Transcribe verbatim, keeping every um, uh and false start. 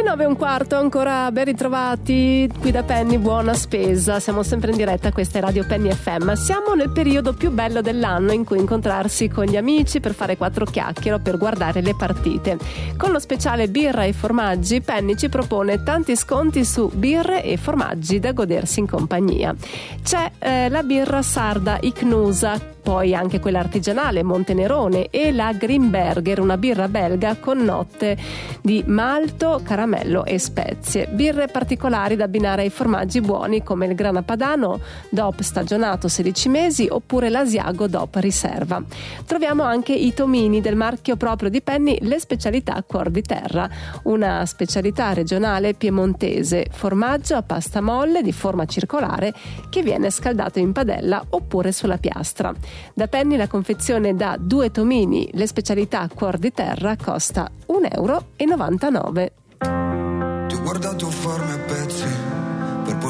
Le nove e un quarto, ancora ben ritrovati qui da Penny, buona spesa. Siamo sempre in diretta, questa è Radio Penny F M. Siamo nel periodo più bello dell'anno in cui incontrarsi con gli amici per fare quattro chiacchiere o per guardare le partite. Con lo speciale birra e formaggi, Penny ci propone tanti sconti su birre e formaggi da godersi in compagnia. C'è eh, la birra sarda Icnusa, poi anche quella artigianale Montenerone e la Grimberger, una birra belga con note di malto, caramello e spezie. Birre particolari da abbinare ai formaggi buoni come il Grana Padano D O P stagionato sedici mesi oppure l'Asiago D O P riserva. Troviamo anche i tomini del marchio proprio di Penny, le specialità Cuor di Terra, una specialità regionale piemontese, formaggio a pasta molle di forma circolare che viene scaldato in padella oppure sulla piastra. Da Penny la confezione da due tomini, le specialità Cuor di Terra, costa un euro e novantanove. Ti ho guardato farmi a pezzi,